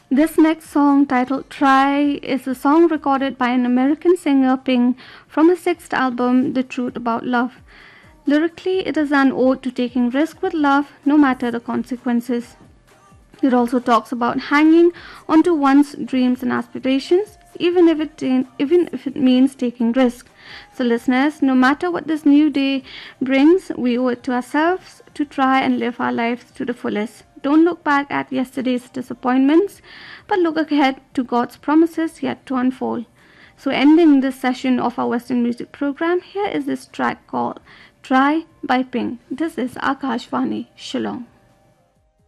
This next song, titled Try, is a song recorded by an American singer, Pink, from his sixth album, The Truth About Love. Lyrically, it is an ode to taking risk with love, no matter the consequences. It also talks about hanging onto one's dreams and aspirations, even if it means taking risk. So, listeners, no matter what this new day brings, we owe it to ourselves to try and live our lives to the fullest. Don't look back at yesterday's disappointments, but look ahead to God's promises yet to unfold. So, ending this session of our Western music program, here is this track called Try by Pink. This is Akashvani. Shalom.